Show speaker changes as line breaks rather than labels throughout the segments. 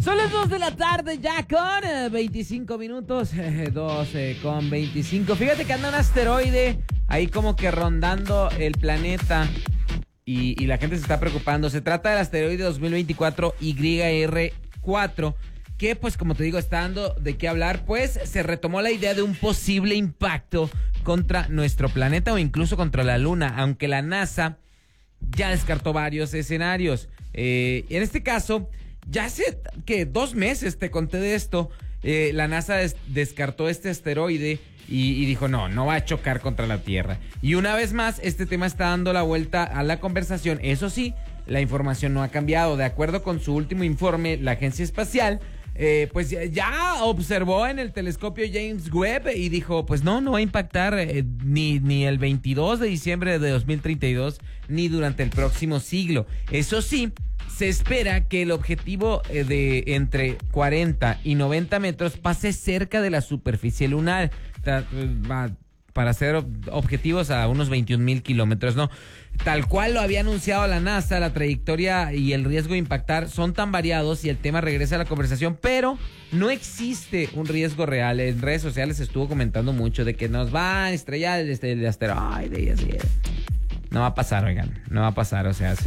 Son las 2 de la tarde ya con 25 minutos, 12 con 25. Fíjate que anda un asteroide ahí como que rondando el planeta y la gente se está preocupando. Se trata del asteroide 2024 YR4, que pues como te digo está dando de qué hablar, pues se retomó la idea de un posible impacto contra nuestro planeta o incluso contra la Luna, aunque la NASA ya descartó varios escenarios. En este caso, ya hace que 2 meses te conté de esto. La NASA descartó este asteroide y dijo no va a chocar contra la Tierra. Y una vez más, este tema está dando la vuelta a la conversación. Eso sí, la información no ha cambiado. De acuerdo con su último informe, la agencia espacial pues ya observó en el telescopio James Webb y dijo, pues no va a impactar ni el 22 de diciembre de 2032 ni durante el próximo siglo. Eso sí, se espera que el objetivo de entre 40 y 90 metros pase cerca de la superficie lunar, para ser objetivos a unos 21,000 kilómetros, ¿no? Tal cual lo había anunciado la NASA, la trayectoria y el riesgo de impactar son tan variados y el tema regresa a la conversación, pero no existe un riesgo real. En redes sociales se estuvo comentando mucho de que nos va a estrellar el asteroide y así. No va a pasar, oigan, no va a pasar, o sea,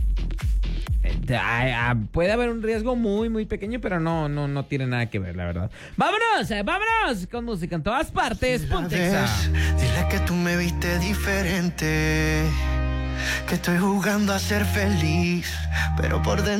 puede haber un riesgo muy, muy pequeño, pero no tiene nada que ver, la verdad. ¡Vámonos! Con música en todas partes. Pontexa.
Dile que tú me viste diferente, que estoy jugando a ser feliz, pero por dentro